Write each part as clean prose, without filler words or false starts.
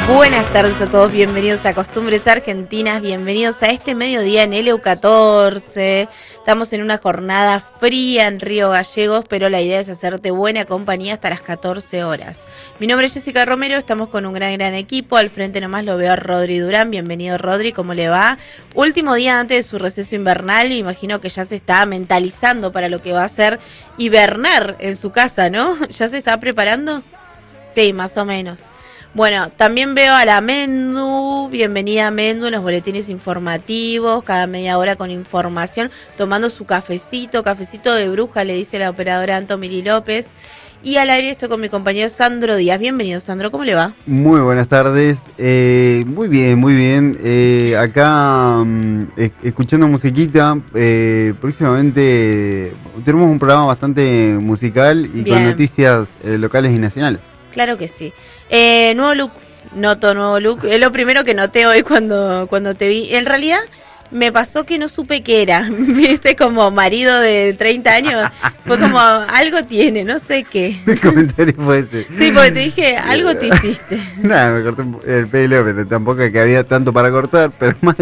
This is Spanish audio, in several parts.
Buenas tardes a todos, bienvenidos a Costumbres Argentinas, bienvenidos a este mediodía en LU14. Estamos en una jornada fría en Río Gallegos, pero la idea es hacerte buena compañía hasta las 14 horas. Mi nombre es Jessica Romero, estamos con un gran equipo. Al frente nomás lo veo a Rodri Durán. Bienvenido, Rodri, ¿cómo le va? Último día antes de su receso invernal, imagino que ya se está mentalizando para lo que va a ser hibernar en su casa, ¿no? ¿Ya se está preparando? Sí, más o menos. Bueno, también veo a la Mendu, bienvenida Mendu en los boletines informativos, cada media hora con información, tomando su cafecito de bruja, le dice la operadora Antomiri López. Y al aire estoy con mi compañero Sandro Díaz. Bienvenido, Sandro, ¿cómo le va? Muy buenas tardes, muy bien. Acá escuchando musiquita, próximamente tenemos un programa bastante musical y Bien. con noticias locales y nacionales. Claro que sí. Nuevo look, noto nuevo look. Es lo primero que noté hoy cuando te vi. En realidad me pasó que no supe qué era. Viste, como marido de 30 años. Fue como, algo tiene, no sé qué. ¿Qué comentario fue ese? Sí, porque te dije, algo te hiciste. Nada, me corté el pelo, pero tampoco es que había tanto para cortar, pero más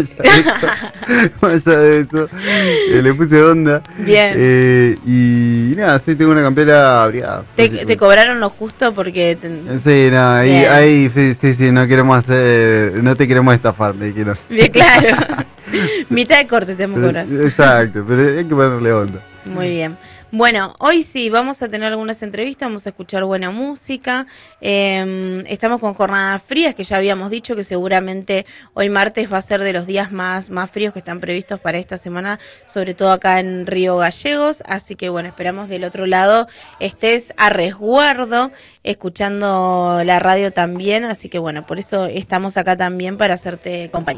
allá de eso, le puse onda. Bien. Y nada, sí, tengo una campera abrigada. ¿Te cobraron lo justo? Porque Sí, no, ahí sí, no queremos hacer, no te queremos estafar, me dijeron. Bien, claro. Mitad de corte te vamos a cobrar. Exacto, pero hay que ponerle onda. Muy bien. Bueno, hoy sí, vamos a tener algunas entrevistas, vamos a escuchar buena música. Estamos con jornadas frías, que ya habíamos dicho que seguramente hoy martes va a ser de los días más fríos que están previstos para esta semana, sobre todo acá en Río Gallegos. Así que bueno, esperamos del otro lado estés a resguardo, escuchando la radio también. Así que bueno, por eso estamos acá también para hacerte compañía.